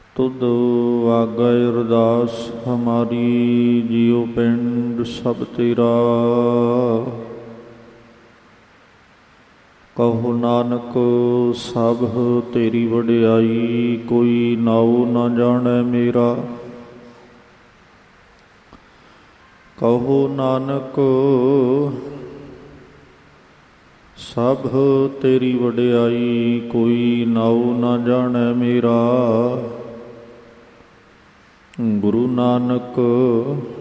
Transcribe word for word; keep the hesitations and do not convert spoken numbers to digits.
ਤੁਧ ਆਗੈ ਅਰਦਾਸ ਹਮਾਰੀ, ਜਿਉ ਪਿੰਡ ਸਭ ਤੇਰਾ। ਕਹੋ ਨਾਨਕ ਸਭ ਤੇਰੀ ਵਡਿਆਈ, ਕੋਈ ਨਾਉ ਨਾ ਜਾਣੈ ਮੇਰਾ। ਕਹੋ ਨਾਨਕ ਸਭ ਤੇਰੀ ਵਡਿਆਈ, ਕੋਈ ਨਾਉ ਨਾ ਜਾਣੈ ਮੇਰਾ। ਗੁਰੂ ਨਾਨਕ